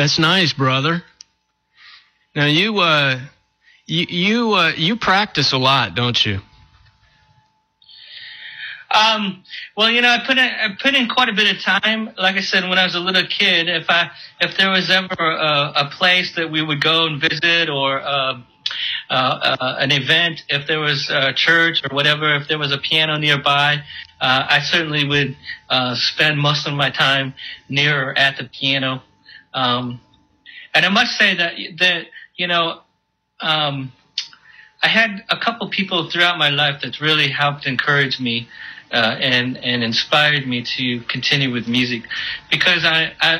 That's nice, brother. Now you practice a lot, don't you? Well, I put in quite a bit of time. Like I said, when I was a little kid, if there was ever a place that we would go and visit, or an event, if there was a church or whatever, if there was a piano nearby, I certainly would spend most of my time near or at the piano. And I must say that I had a couple people throughout my life that really helped encourage me and inspired me to continue with music, because